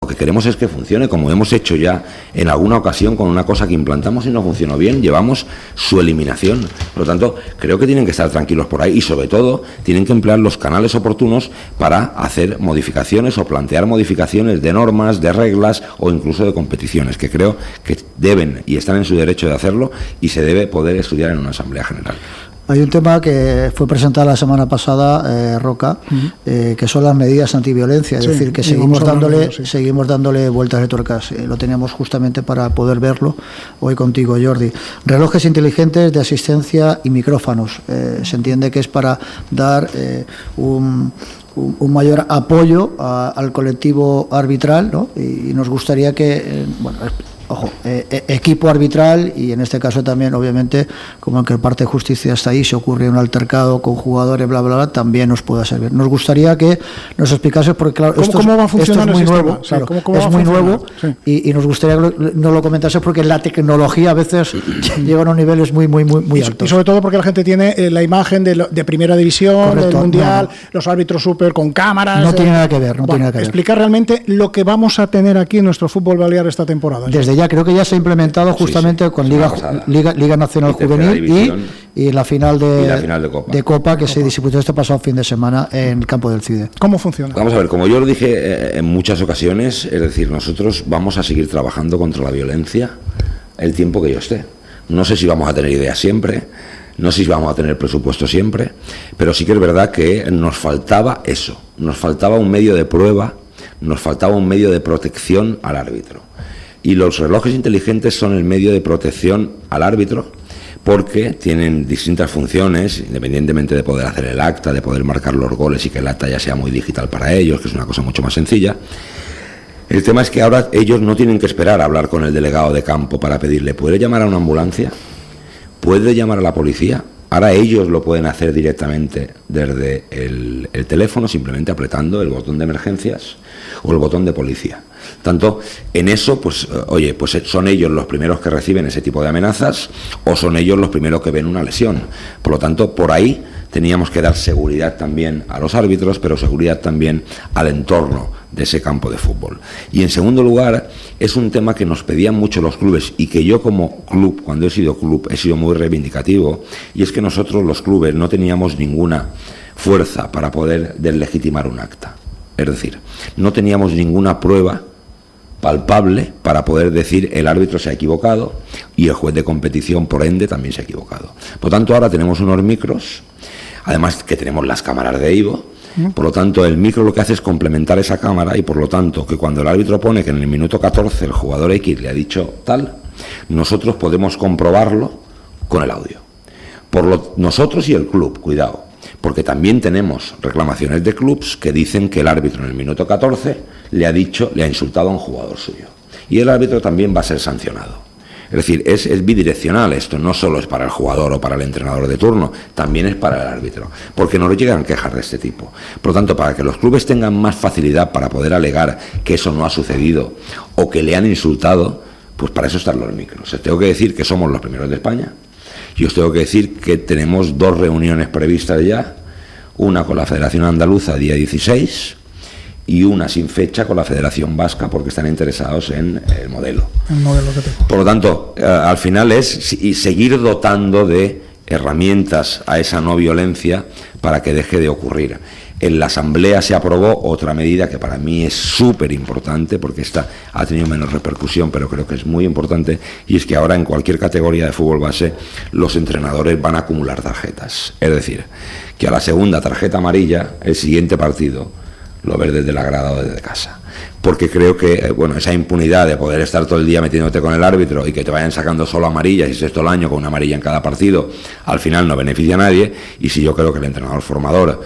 que queremos es que funcione, como hemos hecho ya en alguna ocasión con una cosa que implantamos y no funcionó bien, llevamos su eliminación. Por lo tanto, creo que tienen que estar tranquilos por ahí y sobre todo tienen que emplear los canales oportunos para hacer modificaciones o plantear modificaciones de normas, de reglas o incluso de competiciones, que creo que deben y están en su derecho de hacerlo y se debe poder estudiar en una Asamblea General. Hay un tema que fue presentado la semana pasada, Roca, que son las medidas antiviolencia, es decir, que seguimos dándole vueltas de tuercas. Lo teníamos justamente para poder verlo hoy contigo, Jordi. Relojes inteligentes de asistencia y micrófonos. Se entiende que es para dar un mayor apoyo al colectivo arbitral, ¿no? Y nos gustaría que, equipo arbitral y en este caso también, obviamente, como en que el parte de justicia está ahí, si ocurre un altercado con jugadores, bla, bla, bla, también nos pueda servir. Nos gustaría que nos explicase, porque claro, ¿Cómo va a funcionar esto es muy el nuevo, sistema? claro, ¿Cómo es muy nuevo y nos gustaría que nos lo comentase porque la tecnología a veces llega a unos niveles muy altos. Y sobre todo porque la gente tiene la imagen de primera división, del mundial, los árbitros súper con cámaras. No tiene nada que ver, tiene nada que ver. Explicar realmente lo que vamos a tener aquí en nuestro fútbol balear esta temporada. Desde ya, creo que ya se ha implementado justamente con Liga Nacional Juvenil y la final de Copa que se disputó este pasado fin de semana en el campo del CIDE. ¿Cómo funciona? Vamos a ver, como yo lo dije en muchas ocasiones, es decir, nosotros vamos a seguir trabajando contra la violencia el tiempo que yo esté. No sé si vamos a tener ideas siempre, no sé si vamos a tener presupuesto siempre, pero sí que es verdad que nos faltaba eso, nos faltaba un medio de prueba, nos faltaba un medio de protección al árbitro. Y los relojes inteligentes son el medio de protección al árbitro porque tienen distintas funciones, independientemente de poder hacer el acta, de poder marcar los goles y que el acta ya sea muy digital para ellos, que es una cosa mucho más sencilla. El tema es que ahora ellos no tienen que esperar a hablar con el delegado de campo para pedirle, ¿puede llamar a una ambulancia? ¿Puede llamar a la policía? Ahora ellos lo pueden hacer directamente desde el teléfono, simplemente apretando el botón de emergencias o el botón de policía. Tanto en eso, pues son ellos los primeros que reciben ese tipo de amenazas o son ellos los primeros que ven una lesión. Por lo tanto, por ahí teníamos que dar seguridad también a los árbitros, pero seguridad también al entorno de ese campo de fútbol. Y en segundo lugar, es un tema que nos pedían mucho los clubes y que yo como club, cuando he sido club, he sido muy reivindicativo, y es que nosotros los clubes no teníamos ninguna fuerza para poder deslegitimar un acta. Es decir, no teníamos ninguna prueba palpable para poder decir el árbitro se ha equivocado y el juez de competición, por ende, también se ha equivocado. Por lo tanto, ahora tenemos unos micros, además que tenemos las cámaras de Ivo. Por lo tanto, el micro lo que hace es complementar esa cámara y por lo tanto que cuando el árbitro pone que en el minuto 14 el jugador X le ha dicho tal, nosotros podemos comprobarlo con el audio. Nosotros y el club, cuidado, porque también tenemos reclamaciones de clubs que dicen que el árbitro en el minuto 14 le ha insultado a un jugador suyo. Y el árbitro también va a ser sancionado. Es decir, es bidireccional esto, no solo es para el jugador o para el entrenador de turno, también es para el árbitro, porque no le llegan quejas de este tipo. Por lo tanto, para que los clubes tengan más facilidad para poder alegar que eso no ha sucedido o que le han insultado, pues para eso están los micros. Os tengo que decir que somos los primeros de España y os tengo que decir que tenemos 2 reuniones previstas ya, una con la Federación Andaluza día 16 y una sin fecha con la Federación Vasca porque están interesados en el modelo. Por lo tanto, al final es seguir dotando de herramientas a esa no violencia para que deje de ocurrir. En la Asamblea se aprobó otra medida que para mí es súper importante porque esta ha tenido menos repercusión, pero creo que es muy importante, y es que ahora en cualquier categoría de fútbol base los entrenadores van a acumular tarjetas. Es decir, que a la segunda tarjeta amarilla, el siguiente partido lo ves desde la grada o desde casa. Porque creo que esa impunidad de poder estar todo el día metiéndote con el árbitro y que te vayan sacando solo amarillas y sexto el año con una amarilla en cada partido, al final no beneficia a nadie. Y si yo creo que el entrenador formador,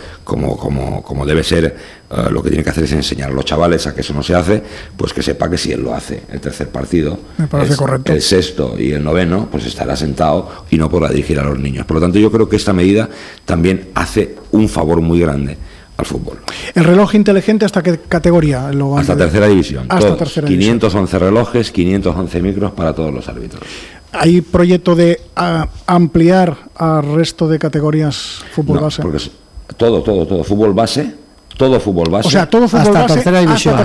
como debe ser, lo que tiene que hacer es enseñar a los chavales a que eso no se hace, pues que sepa que si él lo hace el tercer partido, me parece correcto, el sexto y el noveno, pues estará sentado y no podrá dirigir a los niños. Por lo tanto, yo creo que esta medida también hace un favor muy grande al fútbol. ¿El reloj inteligente hasta qué categoría? Hasta tercera división. Hasta tercera 511 relojes, 511 micros para todos los árbitros. ¿Hay proyecto de ampliar al resto de categorías fútbol base? Porque todo. Fútbol base, Todo fútbol base. O sea, todo fútbol hasta base tercera división.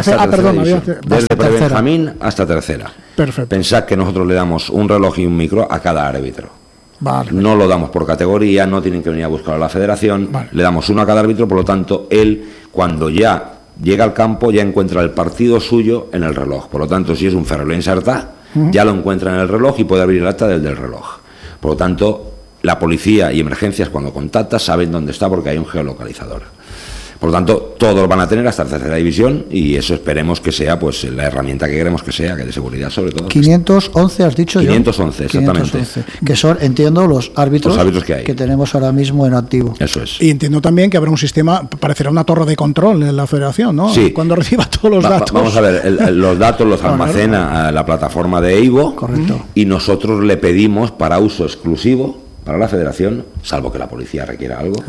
Desde prebenjamín hasta tercera. Perfecto. Pensad que nosotros le damos un reloj y un micro a cada árbitro. Vale. No lo damos por categoría, no tienen que venir a buscar a la federación. Vale. Le damos uno a cada árbitro, por lo tanto, él, cuando ya llega al campo, ya encuentra el partido suyo en el reloj. Por lo tanto, si es un Ferrolén Sartá, ya lo encuentra en el reloj y puede abrir el acta del reloj. Por lo tanto, la policía y emergencias, cuando contacta, saben dónde está porque hay un geolocalizador. Por lo tanto, todos lo van a tener hasta la tercera división y eso esperemos que sea pues la herramienta que queremos que sea, que de seguridad sobre todo. 511 has dicho. 511, exactamente. 511, que son, entiendo, los árbitros que tenemos ahora mismo en activo. Eso es. Y entiendo también que habrá un sistema, parecerá una torre de control en la federación, ¿no? Sí. Cuando reciba todos los datos. Vamos a ver, los datos los almacena la plataforma de EIVO. Correcto. Y nosotros le pedimos para uso exclusivo para la federación, salvo que la policía requiera algo,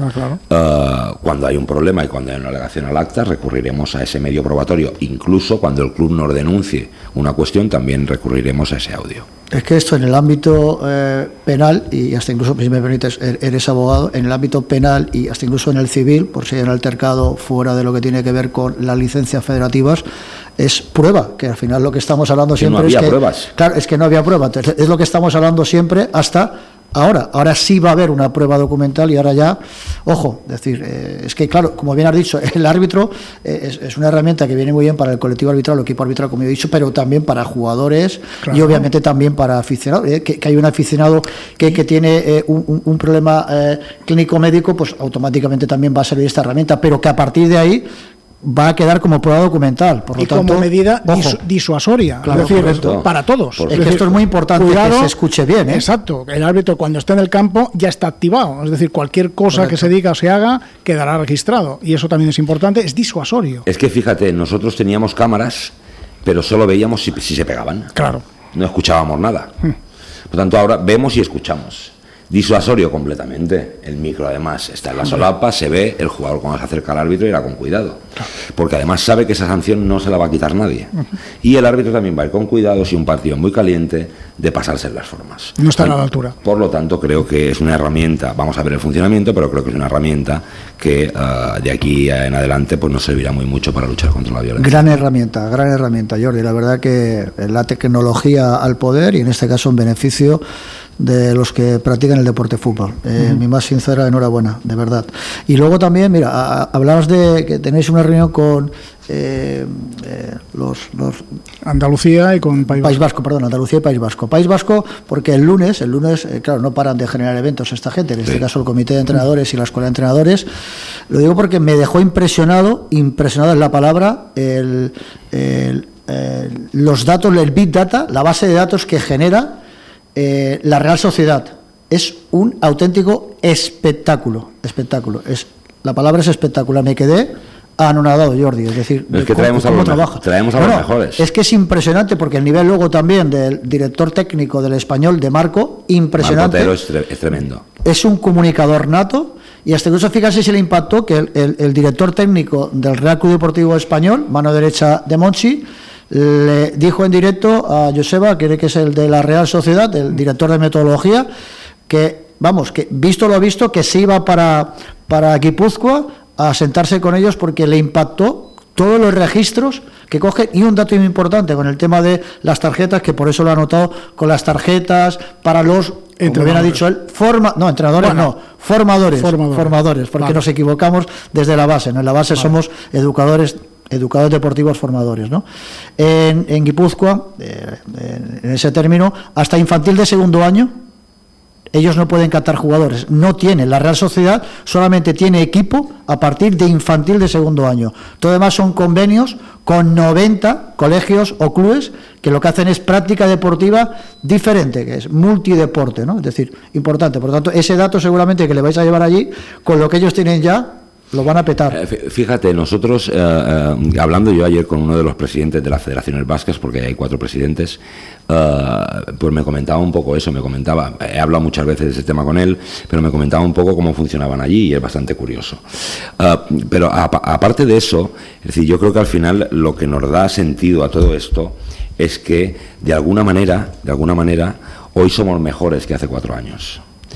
cuando hay un problema y cuando hay una alegación al acta, recurriremos a ese medio probatorio. Incluso cuando el club nos denuncie una cuestión, también recurriremos a ese audio. Es que esto en el ámbito penal, y hasta incluso, si me permites, eres abogado, en el ámbito penal y hasta incluso en el civil, por si hay un altercado fuera de lo que tiene que ver con las licencias federativas, es prueba, que al final lo que estamos hablando siempre es que no había pruebas. Claro, es que no había prueba. Entonces, es lo que estamos hablando siempre hasta ahora sí va a haber una prueba documental y ahora ya, ojo, decir, es que claro, como bien has dicho, el árbitro es una herramienta que viene muy bien para el colectivo arbitral, el equipo arbitral, como he dicho, pero también para jugadores, claro, y obviamente también para aficionados, que hay un aficionado que tiene un problema clínico médico, pues automáticamente también va a servir esta herramienta, pero que a partir de ahí va a quedar como prueba documental. Por lo tanto, como medida disuasoria, claro, es decir, correcto, para todos. Es que esto es muy importante, cuidado, que se escuche bien. Exacto, el árbitro cuando está en el campo ya está activado, es decir, cualquier cosa correcto que se diga o se haga quedará registrado, y eso también es importante, es disuasorio. Es que fíjate, nosotros teníamos cámaras, pero solo veíamos si se pegaban. Claro. No escuchábamos nada. Por lo tanto, ahora vemos y escuchamos. Disuasorio completamente. El micro además está en la solapa, se ve, el jugador cuando se acerca al árbitro irá con cuidado, porque además sabe que esa sanción no se la va a quitar nadie. Y el árbitro también va a ir con cuidado, si un partido es muy caliente, de pasarse en las formas. No estará a la altura. Por lo tanto, creo que es una herramienta, vamos a ver el funcionamiento, pero creo que es una herramienta que de aquí en adelante pues nos servirá muy mucho para luchar contra la violencia. Gran herramienta, Jordi. La verdad que la tecnología al poder, y en este caso en beneficio de los que practican el deporte fútbol. Mi más sincera enhorabuena, de verdad. Y luego también, mira, hablabas de que tenéis una reunión con los Andalucía y con País Vasco. Andalucía y País Vasco. País Vasco, porque el lunes, claro, no paran de generar eventos esta gente, en este caso el comité de entrenadores y la escuela de entrenadores. Lo digo porque me dejó impresionado es la palabra, los datos, el Big Data, la base de datos que genera la Real Sociedad. Es un auténtico espectáculo. La palabra es espectacular. Me quedé anonadado, Jordi. Es decir, es que traemos a los mejores. Es que es impresionante, porque el nivel luego también del director técnico del Español, de Marco, impresionante. Marco Otero es tremendo. Es un comunicador nato. Y hasta incluso, fíjate si le impactó que el director técnico del Real Club Deportivo Español, mano derecha de Monchi, le dijo en directo a Joseba, que es el de la Real Sociedad, el director de metodología, que, vamos, que visto lo visto, que se iba para Guipúzcoa a sentarse con ellos, porque le impactó todos los registros que cogen, y un dato muy importante con el tema de las tarjetas, que por eso lo ha anotado, con las tarjetas para los, como bien ha dicho él, formadores, porque nos equivocamos desde la base, ¿no? En la base somos educadores deportivos formadores, ¿no? En Guipúzcoa, en ese término, hasta infantil de segundo año, ellos no pueden captar jugadores, no tienen. La Real Sociedad solamente tiene equipo a partir de infantil de segundo año. Todo demás son convenios con 90 colegios o clubes que lo que hacen es práctica deportiva diferente, que es multideporte, ¿no? Es decir, importante. Por lo tanto, ese dato seguramente que le vais a llevar allí, con lo que ellos tienen ya, lo van a petar. Fíjate, nosotros, hablando yo ayer con uno de los presidentes de las federaciones vascas, porque hay 4 presidentes, pues me comentaba un poco eso, he hablado muchas veces de ese tema con él, pero me comentaba un poco cómo funcionaban allí, y es bastante curioso. Pero aparte de eso, es decir, yo creo que al final lo que nos da sentido a todo esto es que de alguna manera, hoy somos mejores que hace 4 años.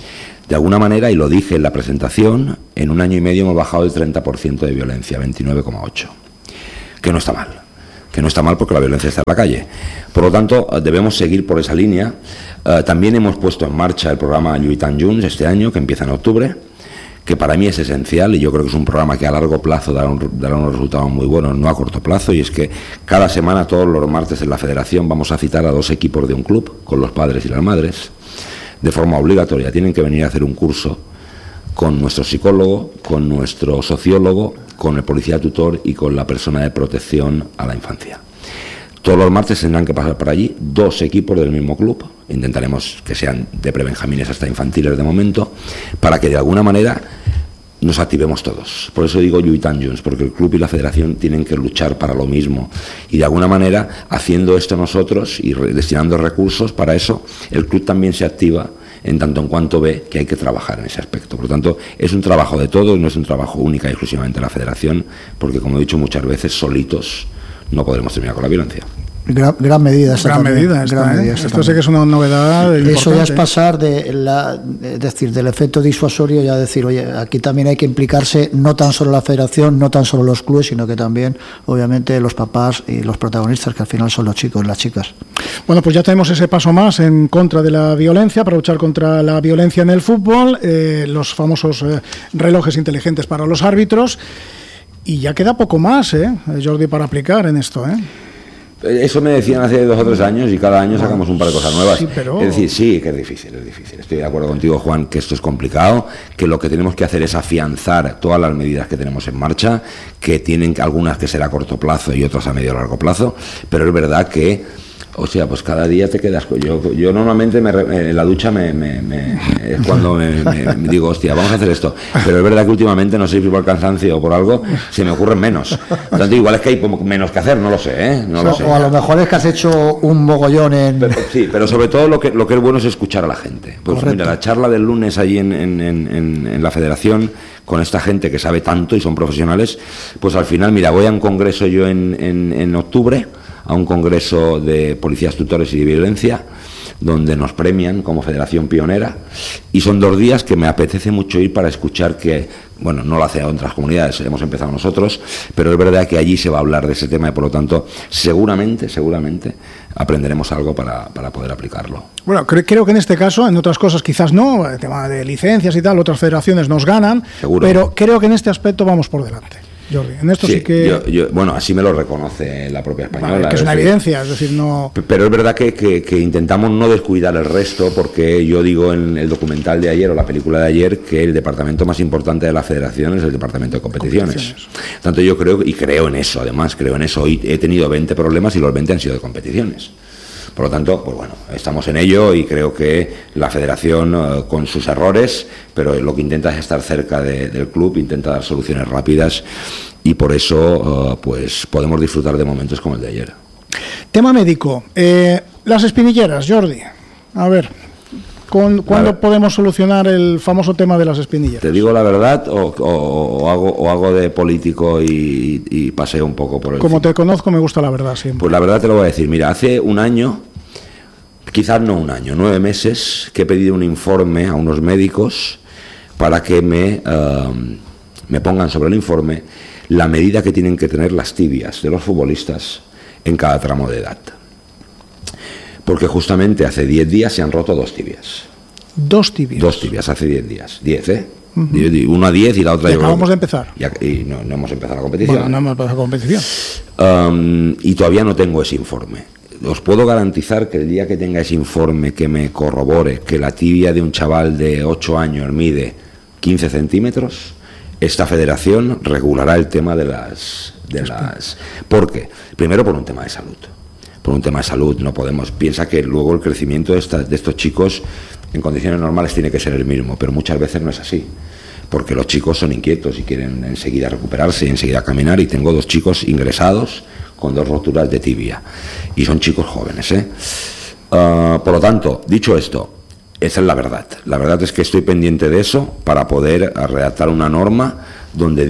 De alguna manera, y lo dije en la presentación, en 1 año y medio hemos bajado el 30% de violencia, 29,8%, que no está mal. Que no está mal porque la violencia está en la calle. Por lo tanto, debemos seguir por esa línea. También hemos puesto en marcha el programa Lluitant Junts este año, que empieza en octubre, que para mí es esencial y yo creo que es un programa que a largo plazo dará unos resultados muy buenos, no a corto plazo, y es que cada semana, todos los martes en la federación, vamos a citar a 2 equipos de un club, con los padres y las madres, de forma obligatoria. Tienen que venir a hacer un curso con nuestro psicólogo, con nuestro sociólogo, con el policía tutor y con la persona de protección a la infancia. Todos los martes tendrán que pasar por allí 2 equipos del mismo club, intentaremos que sean de prebenjamines hasta infantiles de momento, para que de alguna manera nos activemos todos. Por eso digo Lluitant Junts, porque el club y la federación tienen que luchar para lo mismo, y de alguna manera, haciendo esto nosotros y destinando recursos para eso, el club también se activa en tanto en cuanto ve que hay que trabajar en ese aspecto. Por lo tanto, es un trabajo de todos, no es un trabajo única y exclusivamente de la federación, porque como he dicho muchas veces, solitos no podremos terminar con la violencia. Gran medida esta. Esto sí que es una novedad importante. Eso ya es pasar del efecto disuasorio, ya decir, oye, aquí también hay que implicarse no tan solo la federación, no tan solo los clubes, sino que también, obviamente, los papás y los protagonistas, que al final son los chicos, las chicas. Bueno, pues ya tenemos ese paso más en contra de la violencia, para luchar contra la violencia en el fútbol, los famosos relojes inteligentes para los árbitros, y ya queda poco más, Jordi, para aplicar en esto, Eso me decían hace 2 o 3 años y cada año sacamos un par de cosas nuevas. Sí, pero... Es decir, sí, que es difícil. Estoy de acuerdo contigo, Juan, que esto es complicado, que lo que tenemos que hacer es afianzar todas las medidas que tenemos en marcha, que tienen algunas que ser a corto plazo y otras a medio o largo plazo, pero es verdad que, o sea, pues cada día te quedas... Yo normalmente en la ducha es cuando me digo, hostia, vamos a hacer esto. Pero es verdad que últimamente, no sé si por cansancio o por algo, se me ocurren menos. Por tanto, igual es que hay menos que hacer, no lo sé, O a lo mejor es que has hecho un mogollón en... Sí, pero sobre todo lo que es bueno es escuchar a la gente. Pues correcto. Mira, la charla del lunes allí en la federación, con esta gente que sabe tanto y son profesionales, pues al final, mira, voy a un congreso yo en octubre, a un congreso de policías tutores y de violencia, donde nos premian como federación pionera, y son 2 días que me apetece mucho ir para escuchar que, bueno, no lo hacen otras comunidades, hemos empezado nosotros, pero es verdad que allí se va a hablar de ese tema y por lo tanto seguramente aprenderemos algo para poder aplicarlo. Bueno, creo que en este caso, en otras cosas quizás no, el tema de licencias y tal, otras federaciones nos ganan, seguro. Pero creo que en este aspecto vamos por delante. Jordi, en esto sí que... bueno, así me lo reconoce la propia española. Vale, que es una evidencia, es decir, no... Pero es verdad que intentamos no descuidar el resto, porque yo digo en el documental de ayer o la película de ayer que el departamento más importante de la federación es el departamento de competiciones. Tanto yo creo en eso, además, Hoy he tenido 20 problemas y los 20 han sido de competiciones. Por lo tanto, pues bueno, estamos en ello y creo que la federación, con sus errores, pero lo que intenta es estar cerca del club, intenta dar soluciones rápidas y por eso pues podemos disfrutar de momentos como el de ayer. Tema médico. Las espinilleras, Jordi. A ver, ¿cuándo podemos solucionar el famoso tema de las espinilleras? ¿Te digo la verdad o hago de político y paseo un poco por el... Como te conozco, me gusta la verdad siempre. Pues la verdad te lo voy a decir. Mira, hace un año, quizás no un año, 9 meses, que he pedido un informe a unos médicos para que me pongan sobre el informe la medida que tienen que tener las tibias de los futbolistas en cada tramo de edad. Porque justamente hace 10 días se han roto 2 tibias. 2 tibias. 2 tibias hace 10 días. 10, ¿eh? Una a 10 y la otra... Y acabamos de empezar. Y no hemos empezado la competición. Bueno, no hemos empezado la competición. Y todavía no tengo ese informe. Os puedo garantizar que el día que tenga ese informe que me corrobore que la tibia de un chaval de 8 años mide 15 centímetros, esta federación regulará el tema de las... ¿Por qué? Primero por un tema de salud. Por un tema de salud no podemos... Piensa que luego el crecimiento de estos chicos en condiciones normales tiene que ser el mismo, pero muchas veces no es así, porque los chicos son inquietos y quieren enseguida recuperarse y enseguida caminar, y tengo 2 chicos ingresados con 2 roturas de tibia, y son chicos jóvenes, por lo tanto, dicho esto, esa es la verdad. La verdad es que estoy pendiente de eso para poder redactar una norma donde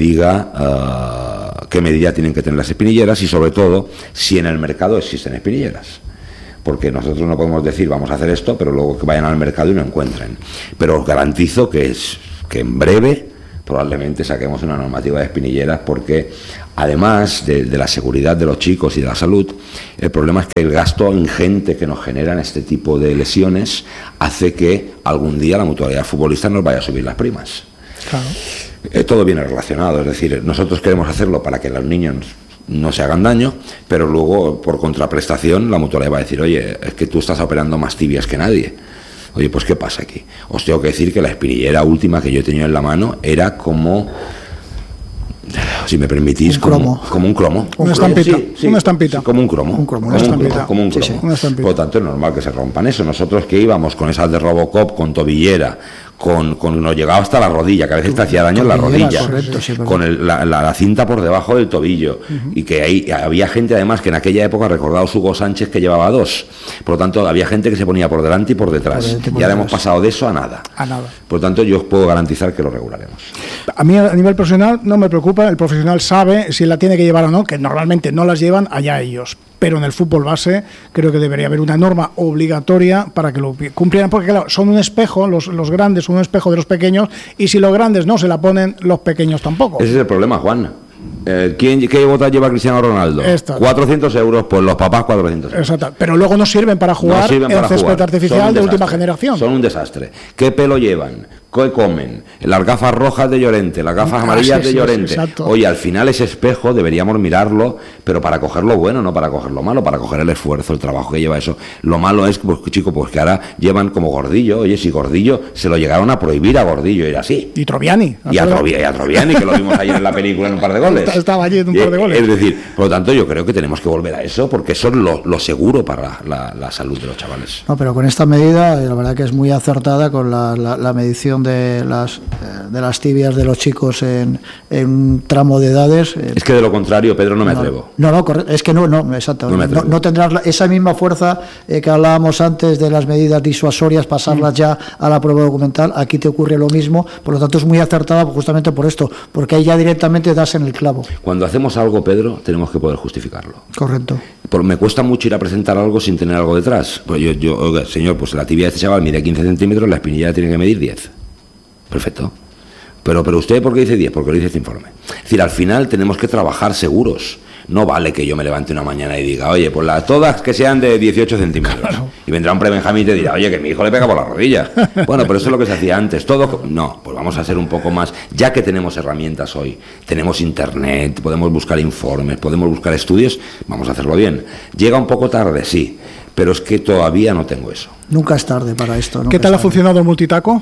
diga qué medida tienen que tener las espinilleras y sobre todo si en el mercado existen espinilleras. porque nosotros no podemos decir vamos a hacer esto, pero luego que vayan al mercado y no encuentren. Pero os garantizo que en breve probablemente saquemos una normativa de espinilleras, porque además de la seguridad de los chicos y de la salud, el problema es que el gasto ingente que nos generan este tipo de lesiones hace que algún día la mutualidad futbolista nos vaya a subir las primas. Claro. Todo viene relacionado, es decir, nosotros queremos hacerlo para que los niños no se hagan daño, pero luego por contraprestación la mutualidad va a decir, oye, es que tú estás operando más tibias que nadie. Oye, pues ¿qué pasa aquí? Os tengo que decir que la espinillera última que yo he tenido en la mano era como, si me permitís, como un cromo. Una estampita. Sí, una estampita. Sí, como un cromo. Una estampita. Como un cromo. Sí, una estampita. Por lo tanto, es normal que se rompan eso. Nosotros que íbamos con esas de Robocop, con tobillera, nos llegaba hasta la rodilla, que a veces te hacía daño en la rodilla, correcto, sí, con la cinta por debajo del tobillo, y que había gente además que en aquella época, recordado Hugo Sánchez, que llevaba dos, por lo tanto había gente que se ponía por delante y por detrás, y ahora hemos pasado de eso a nada. Por lo tanto yo os puedo garantizar que lo regularemos. A mí a nivel profesional no me preocupa, el profesional sabe si la tiene que llevar o no, que normalmente no las llevan, allá ellos. Pero en el fútbol base creo que debería haber una norma obligatoria para que lo cumplieran, porque claro, son un espejo, los grandes son un espejo de los pequeños, y si los grandes no se la ponen, los pequeños tampoco. Ese es el problema, Juan. ¿Qué bota lleva Cristiano Ronaldo? 400 euros, pues los papás 400 euros. Exacto, pero luego no sirven para jugar en césped artificial de última generación. Son un desastre. ¿Qué pelo llevan? ¿Qué comen? Las gafas rojas de Llorente, las gafas amarillas de Llorente. Oye, al final ese espejo deberíamos mirarlo, pero para coger lo bueno, no para coger lo malo, para coger el esfuerzo, el trabajo que lleva eso. Lo malo es, pues, chico, pues que ahora llevan como Gordillo. Oye, si Gordillo se lo llegaron a prohibir a Gordillo, era así. Y Troviani. Y a Troviani, que lo vimos ayer en la película en un par de goles. Estaba allí en un par de goles. Es decir, por lo tanto, yo creo que tenemos que volver a eso, porque eso es lo seguro para la salud de los chavales. No, pero con esta medida, la verdad que es muy acertada con la medición de las tibias de los chicos en un tramo de edades. Es que de lo contrario, Pedro, no me atrevo. Es que exacto. No tendrás esa misma fuerza que hablábamos antes de las medidas disuasorias, pasarlas ya a la prueba documental. Aquí te ocurre lo mismo, por lo tanto es muy acertada justamente por esto, porque ahí ya directamente das en el clavo. Cuando hacemos algo, Pedro, tenemos que poder justificarlo. Correcto. Me cuesta mucho ir a presentar algo sin tener algo detrás. Pues oiga, señor, pues la tibia de este chaval mide 15 centímetros, la espinilla tiene que medir 10. Perfecto. Pero usted, ¿por qué dice 10? Porque lo dice este informe. Es decir, al final tenemos que trabajar seguros. No vale que yo me levante una mañana y diga, oye, pues todas que sean de 18 centímetros. Claro. Y vendrá un pre-Benjamín y te dirá, oye, que mi hijo le pega por la rodilla. Bueno, pero eso es lo que se hacía antes. No, pues vamos a hacer un poco más. Ya que tenemos herramientas hoy, tenemos internet, podemos buscar informes, podemos buscar estudios, vamos a hacerlo bien. Llega un poco tarde, sí, pero es que todavía no tengo eso. Nunca es tarde para esto. ¿Qué tal ha funcionado el multitaco?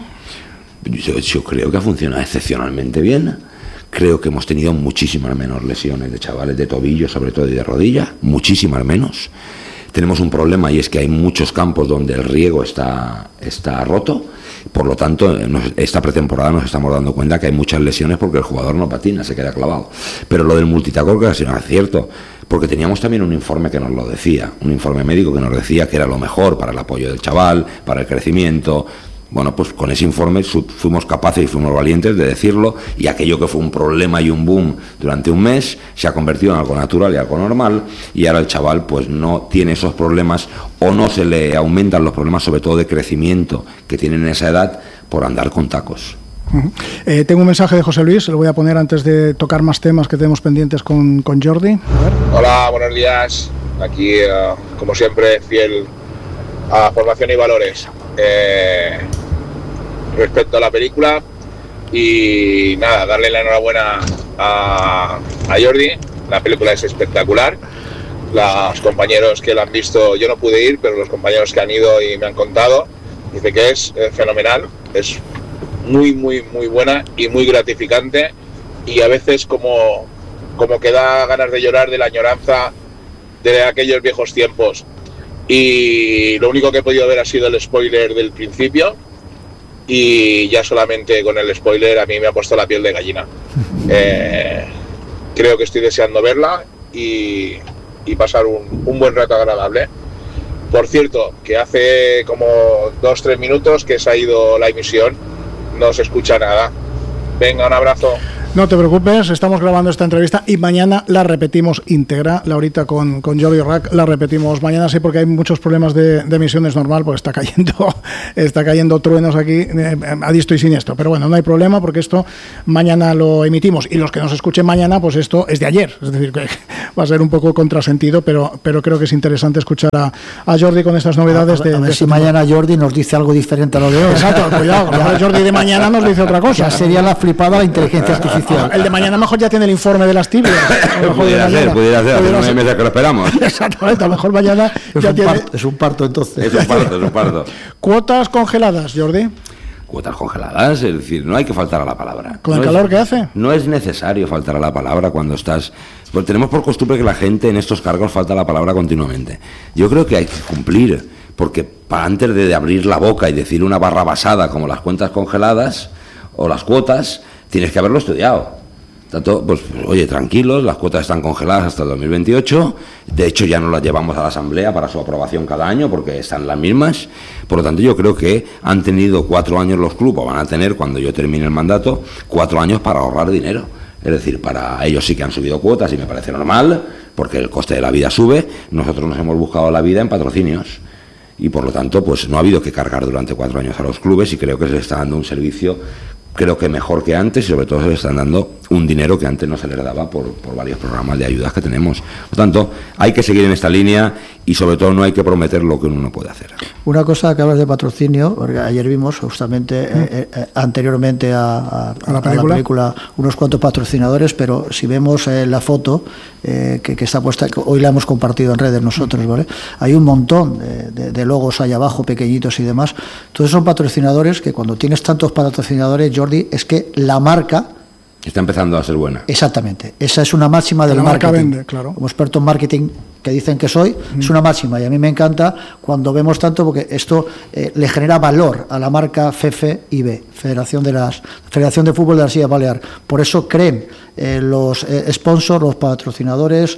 Yo creo que ha funcionado excepcionalmente bien. Creo que hemos tenido muchísimas menos lesiones de chavales de tobillo, sobre todo, y de rodilla, muchísimas menos. Tenemos un problema, y es que hay muchos campos donde el riego está roto. Por lo tanto, esta pretemporada nos estamos dando cuenta que hay muchas lesiones porque el jugador no patina, se queda clavado. Pero lo del multitaco que ha sido cierto, porque teníamos también un informe que nos lo decía, un informe médico que nos decía que era lo mejor para el apoyo del chaval, para el crecimiento. Bueno, pues con ese informe fuimos capaces y fuimos valientes de decirlo, y aquello que fue un problema y un boom durante un mes se ha convertido en algo natural y algo normal, y ahora el chaval pues no tiene esos problemas, o no se le aumentan los problemas, sobre todo de crecimiento, que tienen en esa edad por andar con tacos. Tengo un mensaje de José Luis, lo voy a poner antes de tocar más temas que tenemos pendientes con Jordi. A ver. Hola, buenos días. Aquí, como siempre, fiel a formación y valores. Respecto a la película, y nada, darle la enhorabuena a Jordi. La película es espectacular. Los compañeros que la han visto, yo no pude ir, pero los compañeros que han ido y me han contado, dice que es fenomenal, es muy muy muy buena y muy gratificante, y a veces como que da ganas de llorar de la añoranza de aquellos viejos tiempos. Y lo único que he podido ver ha sido el spoiler del principio, y ya solamente con el spoiler a mí me ha puesto la piel de gallina. Creo que estoy deseando verla y pasar un buen rato agradable. Por cierto, que hace como 2-3 minutos que se ha ido la emisión, no se escucha nada. Venga, un abrazo. No te preocupes, estamos grabando esta entrevista y mañana la repetimos íntegra. Laurita con Jordi Rack la repetimos mañana, sí, porque hay muchos problemas de emisión, es normal, porque está cayendo truenos aquí a diestro y siniestro. Pero bueno, no hay problema porque esto mañana lo emitimos. Y los que nos escuchen mañana, pues esto es de ayer. Es decir, que va a ser un poco contrasentido, pero creo que es interesante escuchar a Jordi con estas novedades. A ver si mañana Jordi nos dice algo diferente a lo de hoy. Exacto, cuidado, Jordi de mañana nos dice otra cosa. Ya sería la flipada la inteligencia artificial. El de mañana mejor ya tiene el informe de las tibias. Pudiera ser, hace 9 meses que lo esperamos. Exactamente, a lo mejor mañana es un parto entonces. Es un parto. ¿Cuotas congeladas, Jordi? Cuotas congeladas, es decir, no hay que faltar a la palabra. ¿Con el calor que hace? No es necesario faltar a la palabra cuando estás... Pues tenemos por costumbre que la gente en estos cargos falta a la palabra continuamente. Yo creo que hay que cumplir, porque antes de abrir la boca y decir una barra basada como las cuentas congeladas o las cuotas, tienes que haberlo estudiado. Tanto, pues, oye, tranquilos, las cuotas están congeladas hasta el 2028, de hecho ya no las llevamos a la Asamblea para su aprobación cada año porque están las mismas, por lo tanto yo creo que han tenido 4 años los clubes, o van a tener cuando yo termine el mandato, 4 años para ahorrar dinero, es decir, para ellos sí que han subido cuotas y me parece normal, porque el coste de la vida sube, nosotros nos hemos buscado la vida en patrocinios y por lo tanto pues no ha habido que cargar durante 4 años a los clubes y creo que se les está dando un servicio creo que mejor que antes y sobre todo se le están dando un dinero que antes no se les daba por varios programas de ayudas que tenemos. Por lo tanto, hay que seguir en esta línea y sobre todo no hay que prometer lo que uno no puede hacer. Una cosa que hablas de patrocinio, porque ayer vimos justamente anteriormente a la película unos cuantos patrocinadores, pero si vemos la foto que está puesta, que hoy la hemos compartido en redes nosotros, ¿vale? Hay un montón de logos ahí abajo, pequeñitos y demás. Todos son patrocinadores que cuando tienes tantos patrocinadores, Jordi, es que la marca está empezando a ser buena. Exactamente, esa es una máxima del marketing. La marca vende, claro. Como experto en marketing que dicen que soy, es una máxima y a mí me encanta cuando vemos tanto porque esto le genera valor a la marca FFIB, Federación de Fútbol de las Islas Baleares. Por eso creen los sponsors, los patrocinadores,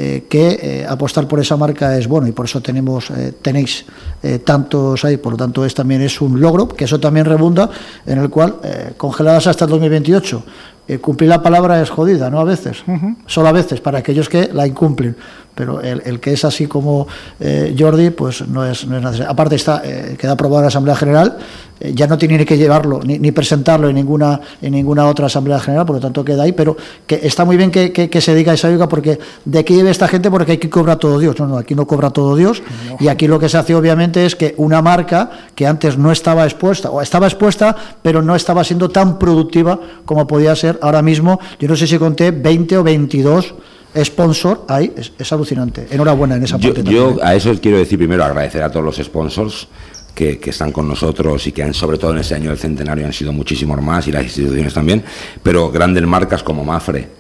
que apostar por esa marca es bueno y por eso tenéis tantos ahí. Por lo tanto, también es un logro, que eso también redunda en el cual congeladas hasta el 2028. Cumplir la palabra es jodida, ¿no? A veces, solo a veces, para aquellos que la incumplen, pero el que es así como Jordi, pues no es necesario. Aparte queda aprobado en la Asamblea General, ya no tiene ni que llevarlo, ni presentarlo en ninguna otra Asamblea General, por lo tanto queda ahí, pero que está muy bien que se diga esa ayuda, porque de aquí vive esta gente, porque aquí cobra todo Dios. No, aquí no cobra todo Dios, y aquí lo que se hace obviamente es que una marca que antes no estaba expuesta, o estaba expuesta, pero no estaba siendo tan productiva como podía ser ahora mismo. Yo no sé si conté 20 o 22 sponsor ahí, es alucinante. Enhorabuena en esa parte. Yo a eso quiero decir primero agradecer a todos los sponsors que están con nosotros y que sobre todo en este año del centenario han sido muchísimos más, y las instituciones también, pero grandes marcas como Mafre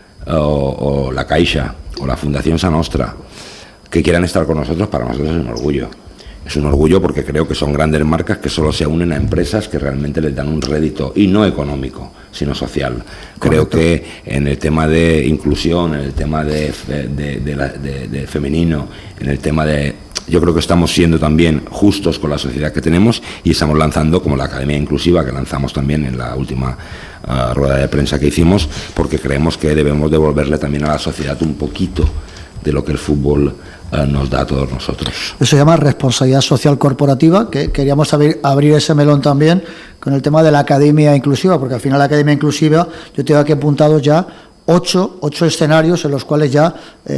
o la Caixa o la Fundación Sa Nostra que quieran estar con nosotros, para nosotros es un orgullo. Es un orgullo porque creo que son grandes marcas que solo se unen a empresas que realmente les dan un rédito, y no económico, sino social. Creo que en el tema de inclusión, en el tema de femenino, en el tema de... Yo creo que estamos siendo también justos con la sociedad que tenemos y estamos lanzando, como la Academia Inclusiva, que lanzamos también en la última rueda de prensa que hicimos, porque creemos que debemos devolverle también a la sociedad un poquito de lo que el fútbol nos da a todos nosotros. Eso se llama responsabilidad social corporativa, que queríamos abrir ese melón también con el tema de la Academia Inclusiva, porque al final la Academia Inclusiva, yo tengo aquí apuntados ya 8 escenarios en los cuales ya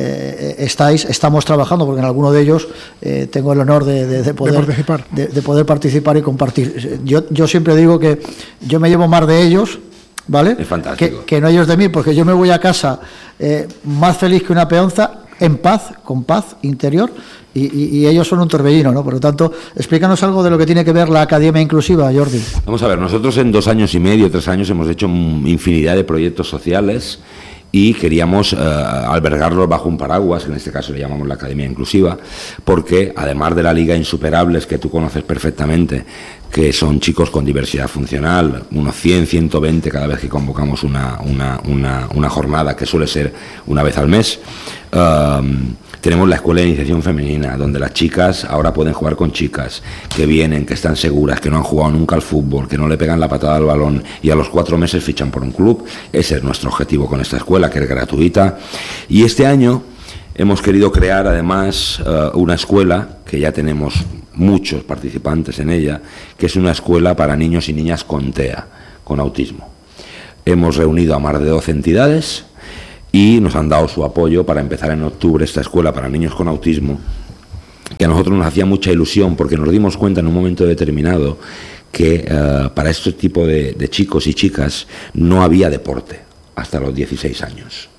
estamos trabajando, porque en alguno de ellos tengo el honor de poder participar y compartir. Yo siempre digo que yo me llevo más de ellos, ¿vale? Es fantástico. Que no ellos de mí, porque yo me voy a casa más feliz que una peonza, en paz, con paz interior, y ellos son un torbellino, ¿no? Por lo tanto, explícanos algo de lo que tiene que ver la Academia Inclusiva, Jordi. Vamos a ver, nosotros en 2 años y medio, 3 años hemos hecho infinidad de proyectos sociales y queríamos albergarlos bajo un paraguas, que en este caso le llamamos la Academia Inclusiva, porque además de la Liga Insuperables, que tú conoces perfectamente, que son chicos con diversidad funcional, unos 100, 120 cada vez que convocamos una jornada, que suele ser una vez al mes, Tenemos la escuela de iniciación femenina, donde las chicas ahora pueden jugar con chicas, que vienen, que están seguras, que no han jugado nunca al fútbol, que no le pegan la patada al balón y a los 4 meses fichan por un club. Ese es nuestro objetivo con esta escuela, que es gratuita. Y este año hemos querido crear además una escuela, que ya tenemos muchos participantes en ella, que es una escuela para niños y niñas con TEA, con autismo. Hemos reunido a más de 12 entidades y nos han dado su apoyo para empezar en octubre esta escuela para niños con autismo, que a nosotros nos hacía mucha ilusión porque nos dimos cuenta en un momento determinado que para este tipo de chicos y chicas no había deporte hasta los 16 años.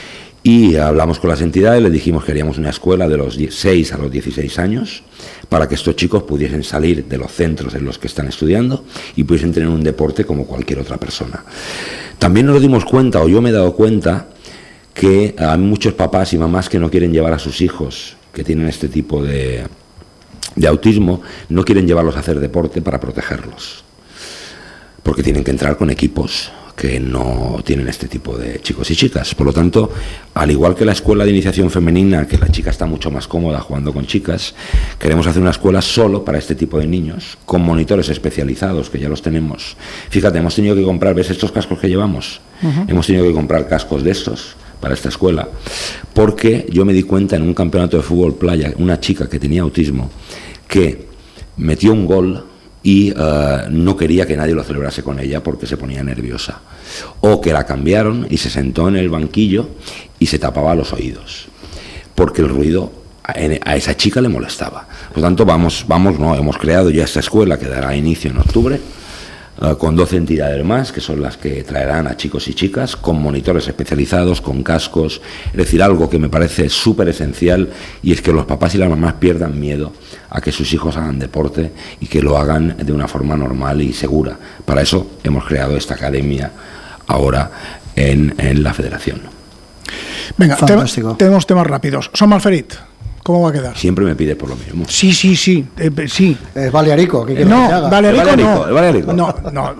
Y hablamos con las entidades, les dijimos que haríamos una escuela de los 6 a los 16 años para que estos chicos pudiesen salir de los centros en los que están estudiando y pudiesen tener un deporte como cualquier otra persona. También nos dimos cuenta, o yo me he dado cuenta, que hay muchos papás y mamás que no quieren llevar a sus hijos que tienen este tipo de autismo, no quieren llevarlos a hacer deporte para protegerlos, porque tienen que entrar con equipos que no tienen este tipo de chicos y chicas. Por lo tanto, al igual que la escuela de iniciación femenina, que la chica está mucho más cómoda jugando con chicas, queremos hacer una escuela solo para este tipo de niños, con monitores especializados, que ya los tenemos. Fíjate, hemos tenido que comprar, ¿ves estos cascos que llevamos? Hemos tenido que comprar cascos de estos para esta escuela, porque yo me di cuenta en un campeonato de fútbol playa, una chica que tenía autismo, que metió un gol y no quería que nadie lo celebrase con ella porque se ponía nerviosa, o que la cambiaron y se sentó en el banquillo y se tapaba los oídos porque el ruido a esa chica le molestaba. Por lo tanto, hemos creado ya esta escuela que dará inicio en octubre, con 12 entidades más, que son las que traerán a chicos y chicas, con monitores especializados, con cascos. Es decir, algo que me parece súper esencial, y es que los papás y las mamás pierdan miedo a que sus hijos hagan deporte y que lo hagan de una forma normal y segura. Para eso hemos creado esta academia ahora en la federación. Venga, tenemos temas rápidos. Son Malferit, ¿cómo va a quedar? Siempre me pide por lo mismo. Sí. Sí. Es Balearico. No, Balearico no. No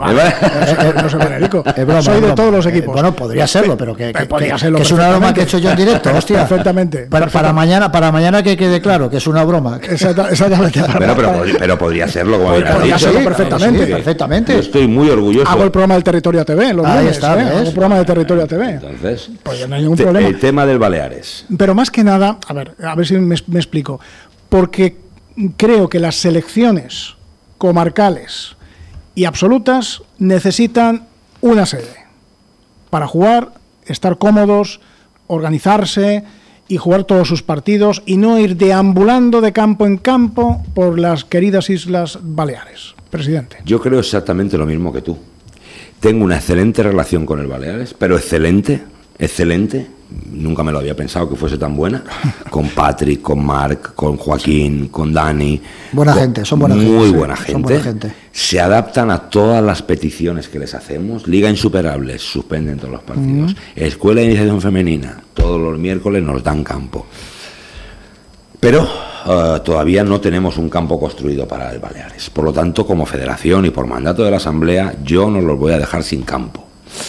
soy Balearico. Soy de todos los equipos. Bueno, podría serlo, pero que es una broma que he hecho yo en directo, hostia. Perfectamente. Para mañana que quede claro que es una broma. Exactamente. Pero podría serlo, como podría serlo perfectamente. Perfectamente. Yo estoy muy orgulloso. Hago el programa del Territorio TV, los lunes, hago el programa de Territorio TV. Entonces, pues no hay ningún problema. El tema del Baleares. Pero más que nada, a ver si me explico, porque creo que las selecciones comarcales y absolutas necesitan una sede para jugar, estar cómodos, organizarse y jugar todos sus partidos y no ir deambulando de campo en campo por las queridas Islas Baleares. Presidente. Yo creo exactamente lo mismo que tú. Tengo una excelente relación con el Baleares, pero excelente, nunca me lo había pensado que fuese tan buena, con Patrick, con Marc, con Joaquín, con Dani. Buena gente, son buena gente. Muy buena gente. Se adaptan a todas las peticiones que les hacemos. Liga Insuperables, suspenden todos los partidos. Escuela de Iniciación Femenina, todos los miércoles nos dan campo. Pero todavía no tenemos un campo construido para el Baleares. Por lo tanto, como federación y por mandato de la Asamblea, yo no los voy a dejar sin campo.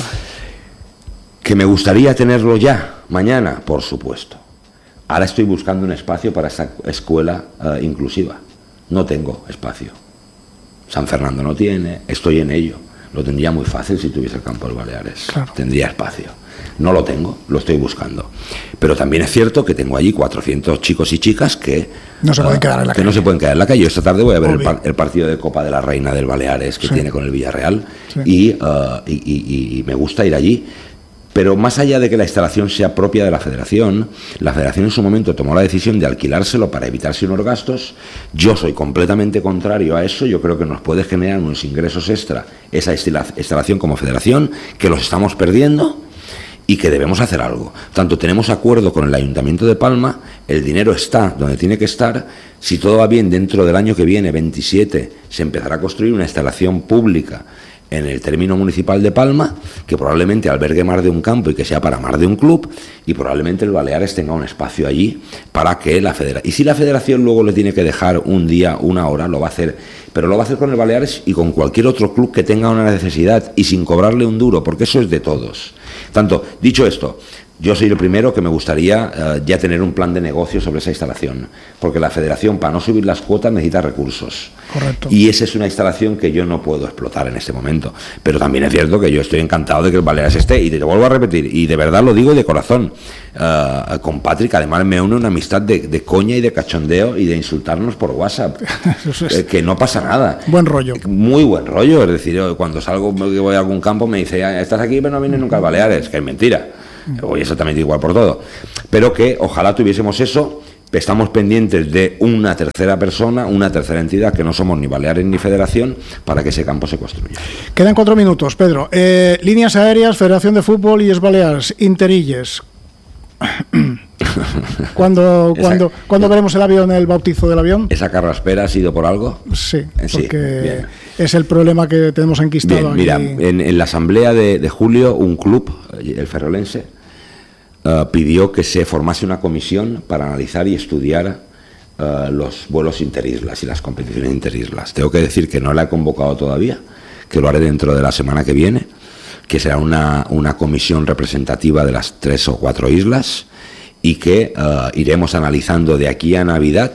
¿Que me gustaría tenerlo ya, mañana? Por supuesto. Ahora estoy buscando un espacio para esta escuela inclusiva. No tengo espacio. San Fernando no tiene, estoy en ello. Lo tendría muy fácil si tuviese el campo del Baleares. Claro. Tendría espacio. No lo tengo, lo estoy buscando. Pero también es cierto que tengo allí 400 chicos y chicas que no se pueden quedar en la calle. No se pueden quedar en la calle. Yo esta tarde voy a ver el partido de Copa de la Reina del Baleares que tiene con el Villarreal. Sí. Y me gusta ir allí. Pero más allá de que la instalación sea propia de la federación en su momento tomó la decisión de alquilárselo para evitarse unos gastos. Yo soy completamente contrario a eso. Yo creo que nos puede generar unos ingresos extra esa instalación como federación, que los estamos perdiendo y que debemos hacer algo. Tanto tenemos acuerdo con el Ayuntamiento de Palma, el dinero está donde tiene que estar. Si todo va bien, dentro del año que viene, 27, se empezará a construir una instalación pública en el término municipal de Palma, que probablemente albergue más de un campo y que sea para más de un club, y probablemente el Baleares tenga un espacio allí para que la federación... Y si la federación luego le tiene que dejar un día, una hora, lo va a hacer, pero lo va a hacer con el Baleares y con cualquier otro club que tenga una necesidad y sin cobrarle un duro, porque eso es de todos. Tanto, dicho esto, Yo soy el primero que me gustaría ya tener un plan de negocio sobre esa instalación, porque la federación, para no subir las cuotas, necesita recursos. Correcto. Y esa es una instalación que yo no puedo explotar en este momento. Pero también es cierto que yo estoy encantado de que el Baleares esté, y te vuelvo a repetir, y de verdad lo digo de corazón, con Patrick además me une una amistad de coña y de cachondeo y de insultarnos por WhatsApp, que no pasa nada. Buen rollo. Muy buen rollo, es decir, yo, cuando salgo, que voy a algún campo, me dice, estás aquí pero no vienes nunca al Baleares, que es mentira. Voy exactamente igual por todo, pero que ojalá tuviésemos eso. Estamos pendientes de una tercera persona, una tercera entidad, que no somos ni Baleares ni Federación, para que ese campo se construya. Quedan 4 minutos, Pedro. Líneas aéreas, Federación de Fútbol y Baleares, Interilles. ¿Cuándo veremos el avión, el bautizo del avión? ¿Esa carraspera ha sido por algo? Sí, porque sí, es el problema que tenemos enquistado. Bien, aquí. Mira, en la asamblea de julio, un club, el Ferrolense, pidió que se formase una comisión para analizar y estudiar los vuelos interislas y las competiciones interislas. Tengo que decir que no la he convocado todavía, que lo haré dentro de la semana que viene, que será una comisión representativa de las 3 o 4 islas, y que iremos analizando de aquí a Navidad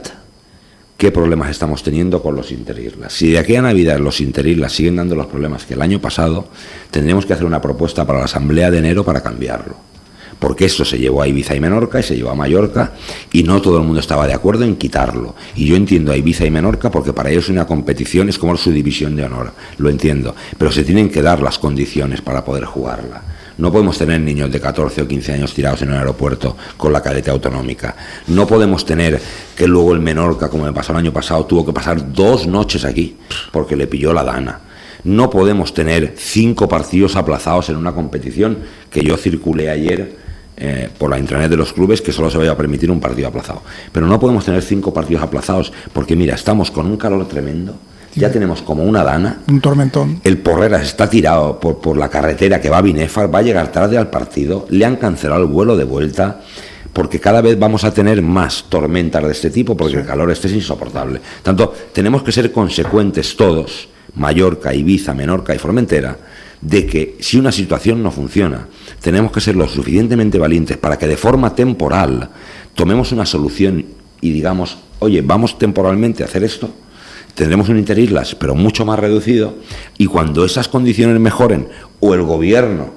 qué problemas estamos teniendo con los interislas. Si de aquí a Navidad los interislas siguen dando los problemas que el año pasado, tendremos que hacer una propuesta para la asamblea de enero para cambiarlo. Porque esto se llevó a Ibiza y Menorca y se llevó a Mallorca, y no todo el mundo estaba de acuerdo en quitarlo. Y yo entiendo a Ibiza y Menorca porque para ellos una competición es como su división de honor, lo entiendo, pero se tienen que dar las condiciones para poder jugarla. No podemos tener niños de 14 o 15 años tirados en el aeropuerto con la cadete autonómica. No podemos tener que luego el Menorca, como me pasó el año pasado, tuvo que pasar 2 noches aquí porque le pilló la dana. No podemos tener 5 partidos aplazados en una competición que yo circulé ayer por la intranet de los clubes, que solo se vaya a permitir un partido aplazado. Pero no podemos tener 5 partidos aplazados porque, mira, estamos con un calor tremendo. Ya tenemos como una dana. Un tormentón. El Porreras está tirado por la carretera que va a Binefar, va a llegar tarde al partido, le han cancelado el vuelo de vuelta, porque cada vez vamos a tener más tormentas de este tipo, porque el calor este es insoportable. Tanto tenemos que ser consecuentes todos, Mallorca, Ibiza, Menorca y Formentera, de que si una situación no funciona, tenemos que ser lo suficientemente valientes para que de forma temporal tomemos una solución y digamos, oye, vamos temporalmente a hacer esto. Tendremos un Interislas, pero mucho más reducido, y cuando esas condiciones mejoren, o el gobierno,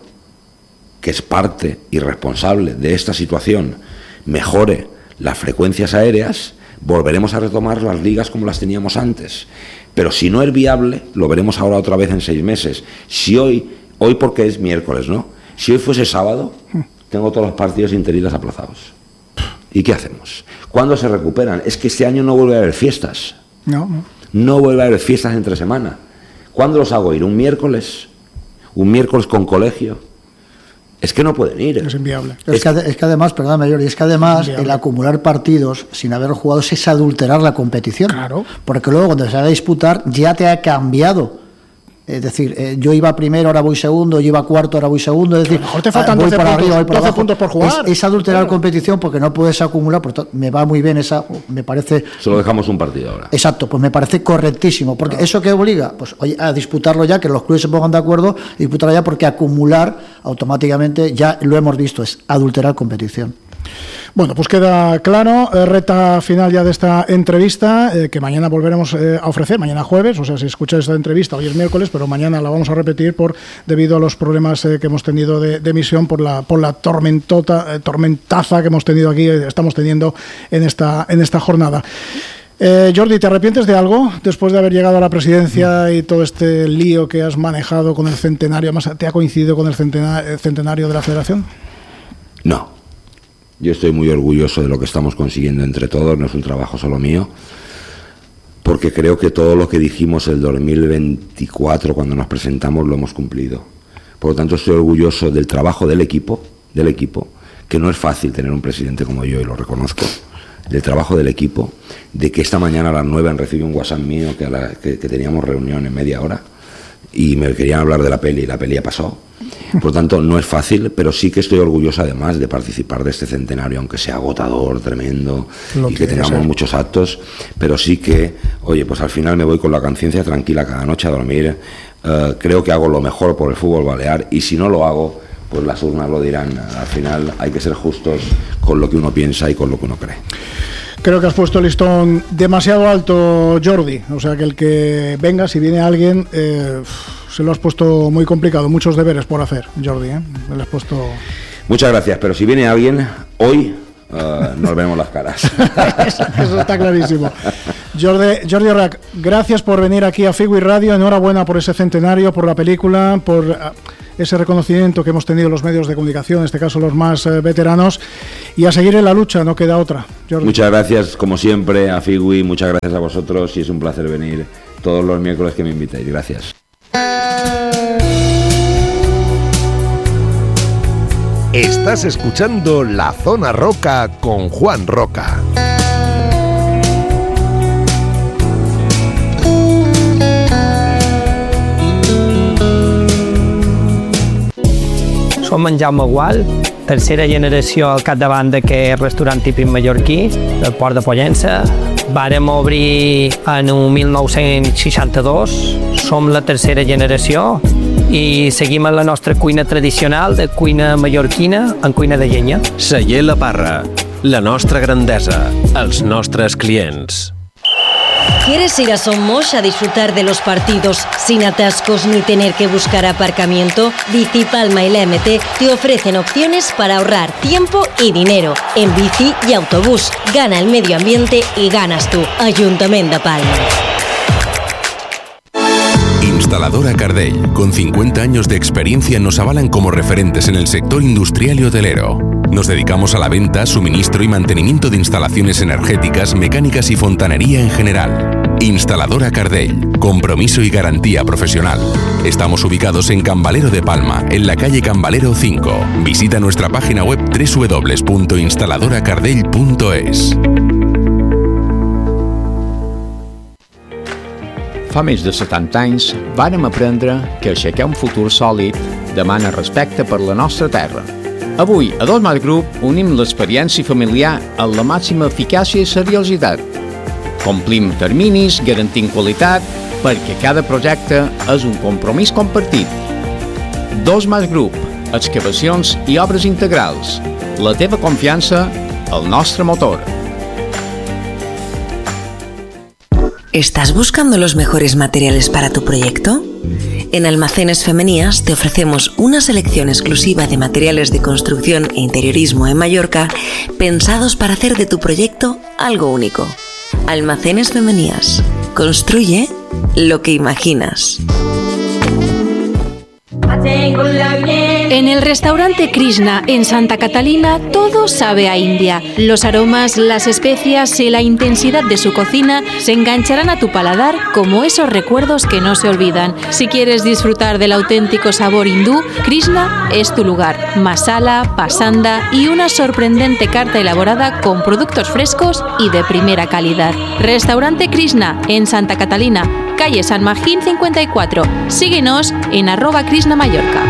que es parte y responsable de esta situación, mejore las frecuencias aéreas, volveremos a retomar las ligas como las teníamos antes. Pero si no es viable, lo veremos ahora otra vez en 6 meses. Si hoy porque es miércoles, ¿no? Si hoy fuese sábado, tengo todos los partidos interislas aplazados. ¿Y qué hacemos? ¿Cuándo se recuperan? Es que este año no vuelve a haber fiestas. No vuelve a haber fiestas entre semana. ¿Cuándo los hago ir? ¿Un miércoles? ¿Un miércoles con colegio? Es que no pueden ir. Es inviable. Es que además, perdón, Mayor, y es que además el acumular partidos sin haber jugado es adulterar la competición. Claro. Porque luego cuando se va a disputar ya te ha cambiado. Es decir, yo iba primero, ahora voy segundo, yo iba cuarto, ahora voy segundo. Es decir, a lo mejor te faltan voy 12 para puntos, arriba, voy para 12 abajo. puntos por jugar. Es adulterar la competición porque no puedes acumular. Por tanto, me va muy bien esa, me parece. Solo dejamos un partido ahora. Exacto, pues me parece correctísimo. Porque eso que obliga, pues oye, a disputarlo ya, que los clubes se pongan de acuerdo, y disputarlo ya, porque acumular automáticamente, ya lo hemos visto, es adulterar competición. Bueno, pues queda claro, recta final ya de esta entrevista, que mañana volveremos a ofrecer, mañana jueves, o sea, si escucháis esta entrevista, hoy es miércoles, pero mañana la vamos a repetir debido a los problemas que hemos tenido de emisión por la tormentaza que hemos tenido aquí, estamos teniendo en esta jornada. Jordi, ¿te arrepientes de algo después de haber llegado a la presidencia y todo este lío que has manejado con el centenario? Además, ¿te ha coincidido con el centenario de la Federación? No. Yo estoy muy orgulloso de lo que estamos consiguiendo entre todos, no es un trabajo solo mío, porque creo que todo lo que dijimos el 2024 cuando nos presentamos lo hemos cumplido. Por lo tanto, estoy orgulloso del trabajo del equipo, que no es fácil tener un presidente como yo, y lo reconozco, del trabajo del equipo, de que esta mañana a las 9 han recibido un WhatsApp mío que teníamos reunión en media hora y me querían hablar de la peli, y la peli ya pasó. Por lo tanto, no es fácil, pero sí que estoy orgulloso además de participar de este centenario, aunque sea agotador, tremendo, y que tengamos muchos actos, pero sí que, oye, pues al final me voy con la conciencia tranquila cada noche a dormir. Creo que hago lo mejor por el fútbol balear, y si no lo hago, pues las urnas lo dirán. Al final hay que ser justos con lo que uno piensa y con lo que uno cree. Creo que has puesto el listón demasiado alto, Jordi. O sea, que el que venga, si viene alguien, se lo has puesto muy complicado. Muchos deberes por hacer, Jordi. Le has puesto... Muchas gracias, pero si viene alguien, hoy nos vemos las caras. Eso está clarísimo. Jordi Orach, gracias por venir aquí a Figui Radio. Enhorabuena por ese centenario, por la película, por ese reconocimiento que hemos tenido los medios de comunicación, en este caso los más veteranos, y a seguir en la lucha, no queda otra. Jordi. Muchas gracias, como siempre, a Figui, muchas gracias a vosotros y es un placer venir todos los miércoles que me invitéis. Gracias. Estás escuchando La Zona Roca con Juan Roca. Som en Jaume Gual, tercera generació al capdavant d'aquest restaurant típic mallorquí, del Port de Pollença. Vàrem obrir en 1962, som la tercera generació i seguim en la nostra cuina tradicional de cuina mallorquina en cuina de llenya. Celler La Parra, la nostra grandesa, els nostres clients. ¿Quieres ir a Somos a disfrutar de los partidos sin atascos ni tener que buscar aparcamiento? Bicipalma y la MT te ofrecen opciones para ahorrar tiempo y dinero en bici y autobús. Gana el medio ambiente y ganas tú. Ayuntamiento de Palma. Instaladora Cardell, con 50 años de experiencia, nos avalan como referentes en el sector industrial y hotelero. Nos dedicamos a la venta, suministro y mantenimiento de instalaciones energéticas, mecánicas y fontanería en general. Instaladora Cardell, compromiso y garantía profesional. Estamos ubicados en Can Valero de Palma, en la calle Can Valero 5. Visita nuestra página web www.instaladoracardell.es. Fa més de 70 anys vàrem aprendre que aixecar un futur sòlid demana respecte per la nostra terra. Avui, a Dosmas Group, unim l'experiència familiar amb la màxima eficàcia i seriositat. Complim terminis, garantint qualitat, perquè cada projecte és un compromís compartit. Dosmas Group, excavacions i obres integrals. La teva confiança, el nostre motor. ¿Estás buscando los mejores materiales para tu proyecto? En Almacenes Femenías te ofrecemos una selección exclusiva de materiales de construcción e interiorismo en Mallorca pensados para hacer de tu proyecto algo único. Almacenes Femenías. Construye lo que imaginas. En el restaurante Krishna en Santa Catalina todo sabe a India. Los aromas, las especias y la intensidad de su cocina se engancharán a tu paladar como esos recuerdos que no se olvidan. Si quieres disfrutar del auténtico sabor hindú, Krishna es tu lugar. Masala, pasanda y una sorprendente carta elaborada con productos frescos y de primera calidad. Restaurante Krishna en Santa Catalina, calle San Magín 54. Síguenos en @Krishna Mallorca.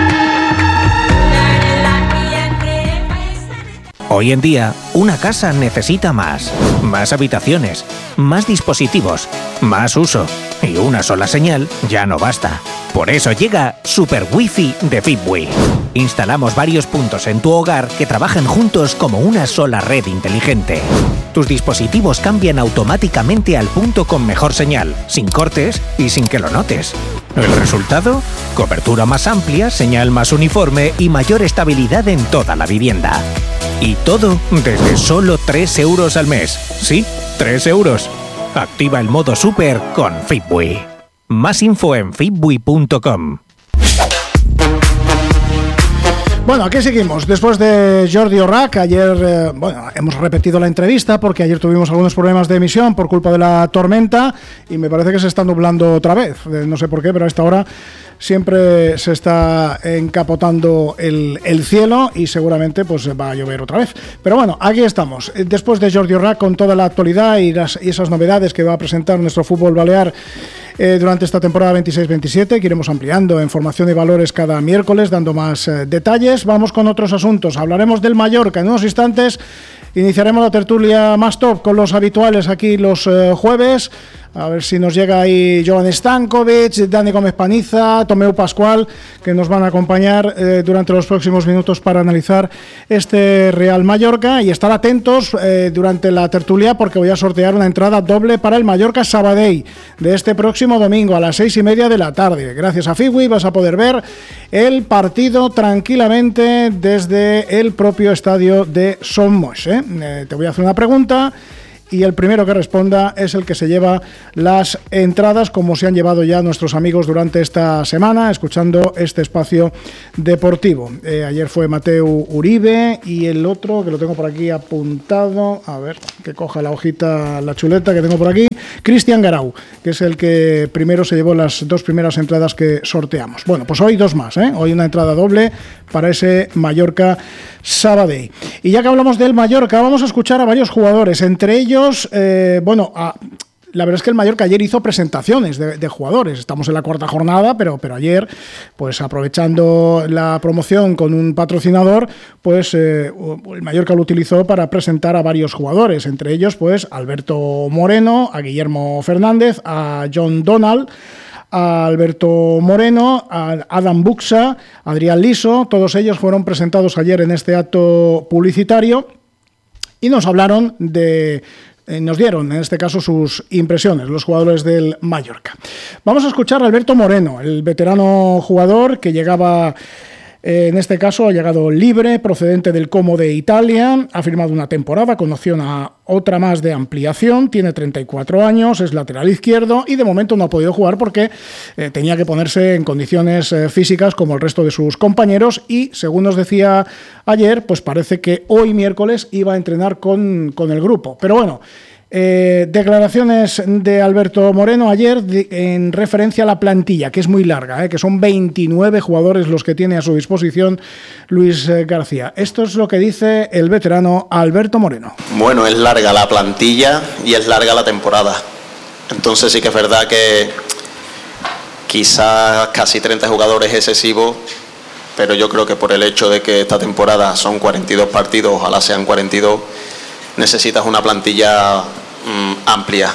Hoy en día, una casa necesita más habitaciones, más dispositivos, más uso. Y una sola señal ya no basta. Por eso llega Super Wi-Fi de Fitbui. Instalamos varios puntos en tu hogar que trabajan juntos como una sola red inteligente. Tus dispositivos cambian automáticamente al punto con mejor señal, sin cortes y sin que lo notes. ¿El resultado? Cobertura más amplia, señal más uniforme y mayor estabilidad en toda la vivienda. Y todo desde solo 3 euros al mes. Sí, 3 euros. Activa el modo Super con Fitbui. Más info en fitbui.com. Bueno, aquí seguimos. Después de Jordi Orach, ayer, hemos repetido la entrevista porque ayer tuvimos algunos problemas de emisión por culpa de la tormenta y me parece que se está nublando otra vez. No sé por qué, pero a esta hora siempre se está encapotando el cielo y seguramente pues va a llover otra vez. Pero bueno, aquí estamos. Después de Jordi Orach con toda la actualidad y esas novedades que va a presentar nuestro fútbol balear durante esta temporada 26-27, que iremos ampliando en formación y valores cada miércoles, dando más detalles. Vamos con otros asuntos. Hablaremos del Mallorca. En unos instantes iniciaremos la tertulia más top con los habituales aquí los jueves. A ver si nos llega ahí Jovan Stankovic, Dani Gómez Paniza, Tomeu Pascual, que nos van a acompañar durante los próximos minutos para analizar este Real Mallorca, y estar atentos durante la tertulia, porque voy a sortear una entrada doble para el Mallorca Sabadell de este próximo domingo a las 6:30 de la tarde. Gracias a Fiwi vas a poder ver el partido tranquilamente desde el propio estadio de Son Moix. Te voy a hacer una pregunta y el primero que responda es el que se lleva las entradas, como se han llevado ya nuestros amigos durante esta semana, escuchando este espacio deportivo. Ayer fue Mateu Uribe, y el otro, que lo tengo por aquí apuntado, a ver, que coja la hojita, la chuleta que tengo por aquí, Cristian Garau, que es el que primero se llevó las 2 primeras entradas que sorteamos. Bueno, pues hoy 2 más, hoy una entrada doble para ese Mallorca Sabadell. Y ya que hablamos del Mallorca, vamos a escuchar a varios jugadores, entre ellos, la verdad es que el Mallorca ayer hizo presentaciones de jugadores. Estamos en la 4ª jornada, pero ayer, pues aprovechando la promoción con un patrocinador, pues el Mallorca lo utilizó para presentar a varios jugadores, entre ellos pues Alberto Moreno, a Guillermo Fernández, a John Donald, a Alberto Moreno, a Adam Buxa, a Adrián Liso. Todos ellos fueron presentados ayer en este acto publicitario y nos hablaron nos dieron, en este caso, sus impresiones, los jugadores del Mallorca. Vamos a escuchar a Alberto Moreno, el veterano jugador que llegaba, en este caso, ha llegado libre, procedente del Como de Italia, ha firmado una temporada con opción a otra más de ampliación, tiene 34 años, es lateral izquierdo y de momento no ha podido jugar porque tenía que ponerse en condiciones físicas como el resto de sus compañeros, y según nos decía ayer, pues parece que hoy miércoles iba a entrenar con el grupo. Pero bueno, declaraciones de Alberto Moreno ayer en referencia a la plantilla, que es muy larga, que son 29 jugadores los que tiene a su disposición Luis García. Esto es lo que dice el veterano Alberto Moreno. Bueno, es larga la plantilla y es larga la temporada. Entonces sí que es verdad que quizás casi 30 jugadores es excesivo, pero yo creo que por el hecho de que esta temporada son 42 partidos, ojalá sean 42, necesitas una plantilla amplia.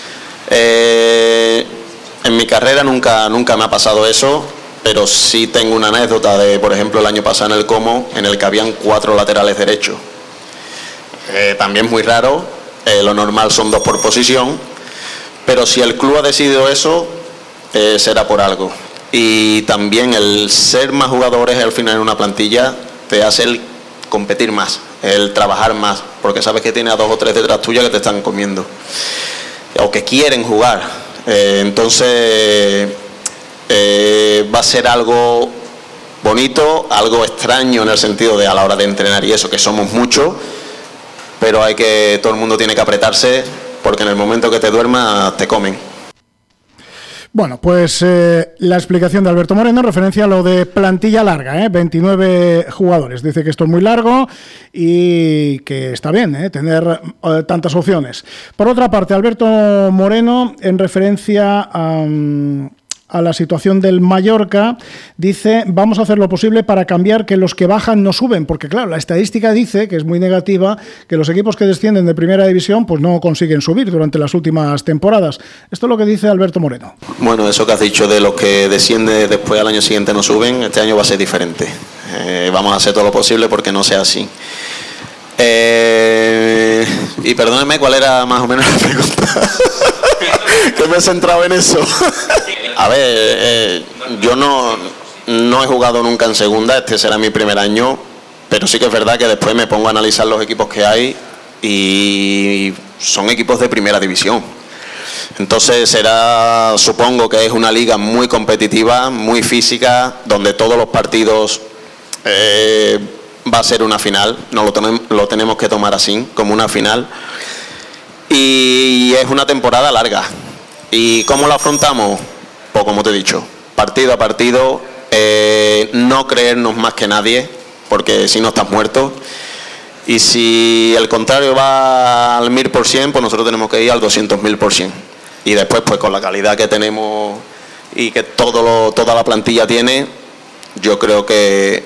En mi carrera nunca me ha pasado eso, pero sí tengo una anécdota de, por ejemplo, el año pasado en el Como, en el que habían 4 laterales derechos. También muy raro, lo normal son 2 por posición, pero si el club ha decidido eso, será por algo. Y también el ser más jugadores al final en una plantilla te hace el competir más, el trabajar más, porque sabes que tienes a 2 o 3 detrás tuya que te están comiendo o que quieren jugar. Entonces va a ser algo bonito, algo extraño en el sentido de a la hora de entrenar y eso, que somos muchos, pero todo el mundo tiene que apretarse, porque en el momento que te duermas te comen. Bueno, pues la explicación de Alberto Moreno en referencia a lo de plantilla larga, 29 jugadores. Dice que esto es muy largo y que está bien tener tantas opciones. Por otra parte, Alberto Moreno, en referencia a la situación del Mallorca, dice: vamos a hacer lo posible para cambiar que los que bajan no suben, porque claro, la estadística dice, que es muy negativa, que los equipos que descienden de primera división pues no consiguen subir durante las últimas temporadas. Esto es lo que dice Alberto Moreno. Bueno, eso que has dicho de los que descienden después al año siguiente no suben, este año va a ser diferente. Vamos a hacer todo lo posible porque no sea así. Y perdónenme, ¿cuál era más o menos la pregunta? Que me he centrado en eso. A ver, yo no he jugado nunca en segunda, este será mi primer año, pero sí que es verdad que después me pongo a analizar los equipos que hay y son equipos de primera división. Entonces supongo que es una liga muy competitiva, muy física, donde todos los partidos va a ser una final, lo tenemos que tomar así, como una final, y es una temporada larga. ¿Y cómo la afrontamos? Pues como te he dicho, partido a partido, no creernos más que nadie, porque si no estás muerto, y si el contrario va al 1000%, pues nosotros tenemos que ir al 200.000%. Y después, pues con la calidad que tenemos y que toda la plantilla tiene, yo creo que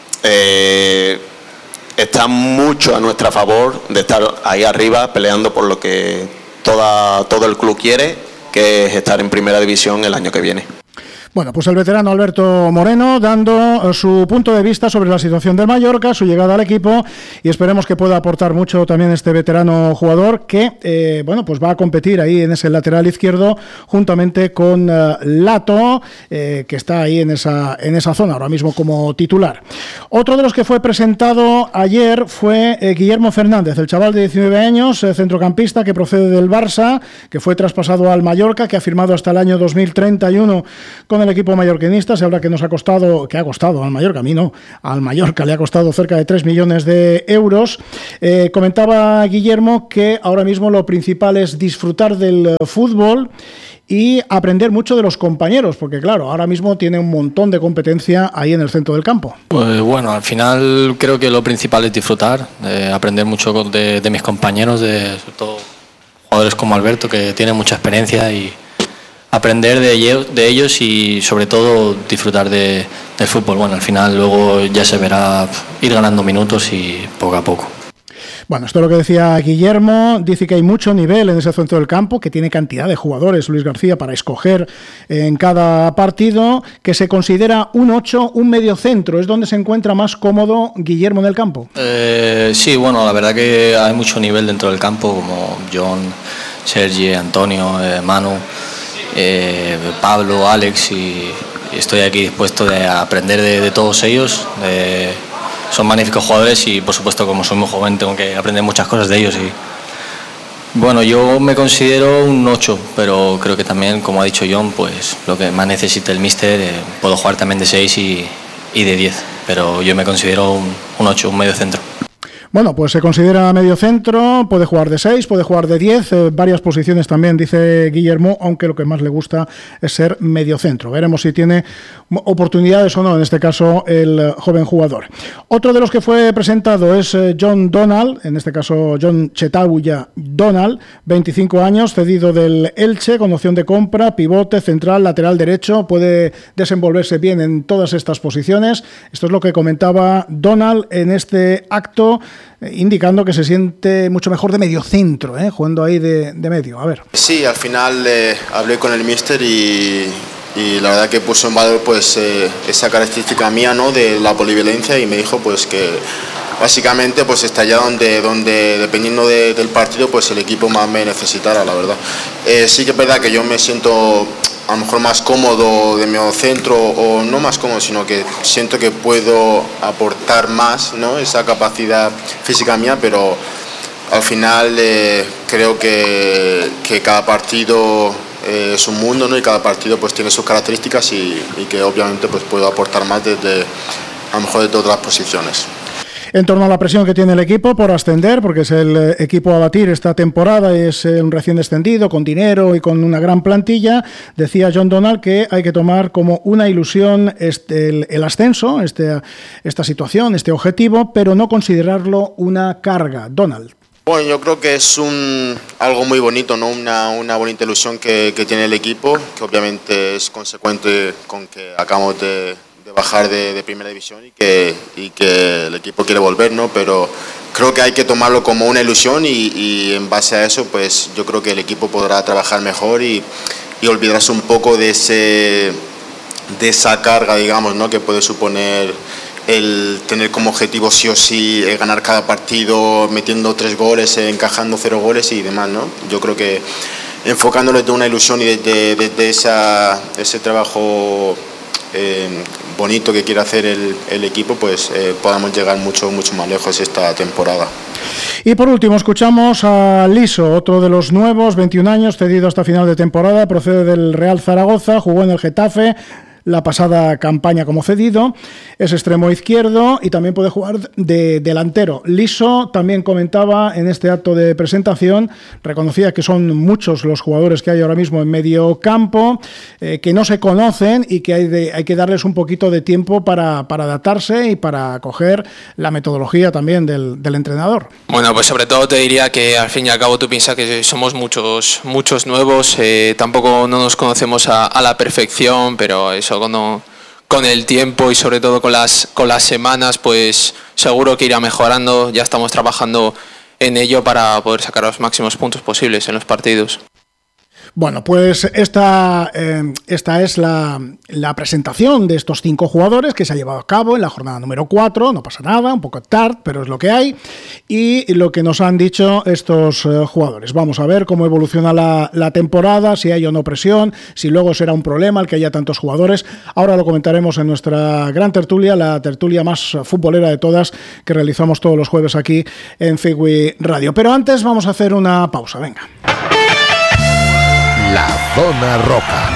está mucho a nuestra favor de estar ahí arriba peleando por lo que todo el club quiere que es estar en primera división el año que viene. Bueno, pues el veterano Alberto Moreno dando su punto de vista sobre la situación del Mallorca, su llegada al equipo, y esperemos que pueda aportar mucho también este veterano jugador que, bueno, pues va a competir ahí en ese lateral izquierdo juntamente con Lato, que está ahí en esa zona ahora mismo como titular. Otro de los que fue presentado ayer fue Guillermo Fernández, el chaval de 19 años, centrocampista que procede del Barça, que fue traspasado al Mallorca, que ha firmado hasta el año 2031 con el equipo mallorquinista. Se habla que ha costado al Mallorca, a mí no, al Mallorca le ha costado cerca de 3 millones de euros. Comentaba Guillermo que ahora mismo lo principal es disfrutar del fútbol y aprender mucho de los compañeros, porque claro, ahora mismo tiene un montón de competencia ahí en el centro del campo. Pues bueno, al final creo que lo principal es disfrutar, aprender mucho de mis compañeros, sobre todo jugadores como Alberto, que tienen mucha experiencia, y aprender de ellos y sobre todo disfrutar del fútbol. Bueno, al final luego ya se verá ir ganando minutos y poco a poco. Bueno, esto es lo que decía Guillermo. Dice que hay mucho nivel en ese centro del campo, que tiene cantidad de jugadores, Luis García, para escoger en cada partido, que se considera un 8, un medio centro. ¿Es donde se encuentra más cómodo Guillermo en el campo? Sí, bueno, la verdad que hay mucho nivel dentro del campo, como John, Sergi, Antonio, Manu, Pablo, Alex, y estoy aquí dispuesto de aprender de todos ellos. Son magníficos jugadores y por supuesto, como soy muy joven, tengo que aprender muchas cosas de ellos. Y bueno, yo me considero un 8, pero creo que también, como ha dicho John, pues lo que más necesite el míster, puedo jugar también de 6 y de 10, pero yo me considero un 8, un medio centro. Bueno, pues se considera medio centro, puede jugar de 6, puede jugar de 10, varias posiciones también, dice Guillermo, aunque lo que más le gusta es ser medio centro. Veremos si tiene oportunidades o no, en este caso, el joven jugador. Otro de los que fue presentado es John Donald, en este caso John Chetauya Donald, 25 años, cedido del Elche, con opción de compra, pivote, central, lateral derecho, puede desenvolverse bien en todas estas posiciones. Esto es lo que comentaba Donald en este acto, indicando que se siente mucho mejor de medio centro, jugando ahí de medio. A ver. Sí, al final hablé con el míster y la verdad que puso en valor pues esa característica mía, ¿no?, de la polivalencia, y me dijo pues que básicamente pues está allá donde dependiendo del partido pues el equipo más me necesitara, la verdad. Sí que es verdad que yo me siento a lo mejor más cómodo de medio centro, o no más cómodo, sino que siento que puedo aportar más, ¿no?, esa capacidad física mía, pero al final creo que cada partido es un mundo, ¿no?, y cada partido pues tiene sus características y que obviamente pues puedo aportar más desde a lo mejor desde otras posiciones. En torno a la presión que tiene el equipo por ascender, porque es el equipo a batir esta temporada, es un recién descendido, con dinero y con una gran plantilla, decía John Donald que hay que tomar como una ilusión el ascenso, esta situación, este objetivo, pero no considerarlo una carga. Donald. Bueno, yo creo que es algo muy bonito, ¿no?, una bonita ilusión que tiene el equipo, que obviamente es consecuente con que acabamos de bajar de primera división y que el equipo quiere volver, ¿no? Pero creo que hay que tomarlo como una ilusión y en base a eso pues yo creo que el equipo podrá trabajar mejor y olvidarse un poco de esa carga, digamos, ¿no?, que puede suponer el tener como objetivo sí o sí ganar cada partido metiendo 3 goles, encajando 0 goles y demás, ¿no? Yo creo que enfocándolo desde una ilusión y desde ese trabajo bonito que quiere hacer el equipo, pues podamos llegar mucho más lejos esta temporada. Y por último escuchamos a Liso, otro de los nuevos, 21 años, cedido hasta final de temporada, procede del Real Zaragoza, jugó en el Getafe la pasada campaña como cedido, es extremo izquierdo y también puede jugar de delantero. Liso también comentaba en este acto de presentación, reconocía que son muchos los jugadores que hay ahora mismo en medio campo, que no se conocen y que hay que darles un poquito de tiempo para adaptarse y para coger la metodología también del entrenador. Bueno, pues sobre todo te diría que al fin y al cabo tú piensas que somos muchos nuevos, tampoco no nos conocemos a la perfección, pero eso con el tiempo y sobre todo con las semanas, pues seguro que irá mejorando. Ya estamos trabajando en ello para poder sacar los máximos puntos posibles en los partidos. Bueno, pues esta es la presentación de estos 5 jugadores que se ha llevado a cabo en la jornada número 4. No pasa nada, un poco tarde, pero es lo que hay. Y lo que nos han dicho estos jugadores. Vamos a ver cómo evoluciona la temporada, si hay o no presión, si luego será un problema el que haya tantos jugadores. Ahora lo comentaremos en nuestra gran tertulia, la tertulia más futbolera de todas que realizamos todos los jueves aquí en Figui Radio. Pero antes vamos a hacer una pausa, venga. La Zona Roca.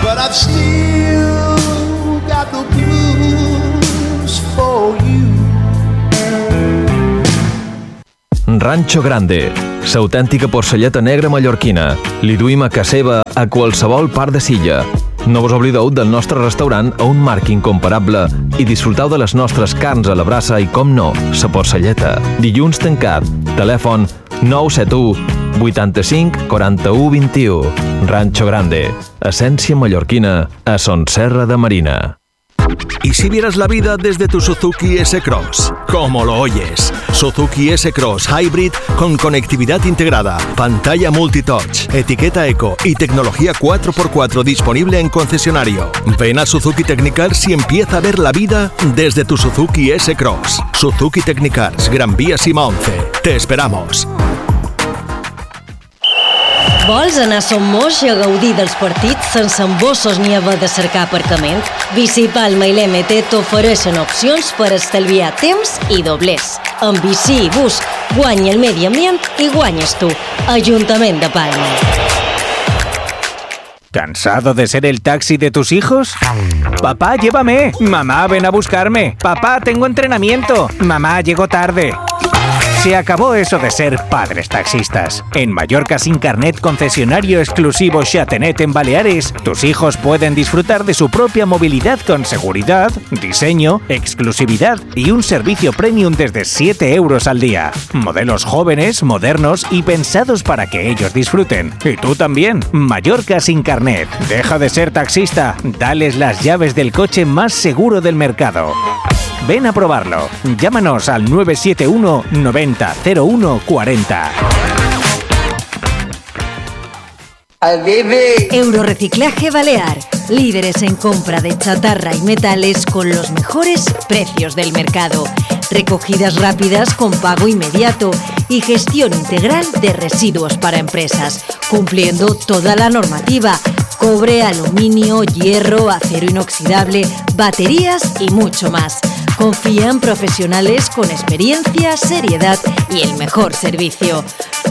Rancho Grande, l'autèntica porcelleta negra mallorquina. Li duim a casa seva a qualsevol part de Silla. No vos oblideu del nostre restaurant a un marc incomparable i disfruteu de les nostres carns a la brasa i, com no, la porcelleta. Dilluns tancat. Telèfon 971 85 41 21. Rancho Grande, essència mallorquina a Son Serra de Marina. ¿Y si vieras la vida desde tu Suzuki S-Cross? ¿Cómo lo oyes? Suzuki S-Cross Hybrid con conectividad integrada, pantalla multitouch, etiqueta eco y tecnología 4x4 disponible en concesionario. Ven a Suzuki Technicars y empieza a ver la vida desde tu Suzuki S-Cross. Suzuki Technicars, Gran Vía Sima 11. Te esperamos. Vols anar a Son Moix i a gaudir dels partits sense embossos ni haver de cercar aparcament? Bicipalma i l'MT t'ofereixen opcions per estalviar temps i doblers. Amb bici i bus, guanya el medi ambient i guanyes tu. Ajuntament de Palma. ¿Cansado de ser el taxi de tus hijos? Papá, llévame. Mamá, ven a buscarme. Papá, tengo entrenamiento. Mamá, llego tarde. Se acabó eso de ser padres taxistas. En Mallorca Sin Carnet, concesionario exclusivo Xatenet en Baleares, tus hijos pueden disfrutar de su propia movilidad con seguridad, diseño, exclusividad y un servicio premium desde 7 euros al día. Modelos jóvenes, modernos y pensados para que ellos disfruten. Y tú también. Mallorca Sin Carnet. Deja de ser taxista. Dales las llaves del coche más seguro del mercado. Ven a probarlo. Llámanos al 971 90 01 40. Euroreciclaje Balear. Líderes en compra de chatarra y metales con los mejores precios del mercado. Recogidas rápidas con pago inmediato y gestión integral de residuos para empresas, cumpliendo toda la normativa. Cobre, aluminio, hierro, acero inoxidable, baterías y mucho más. Confía en profesionales con experiencia, seriedad y el mejor servicio.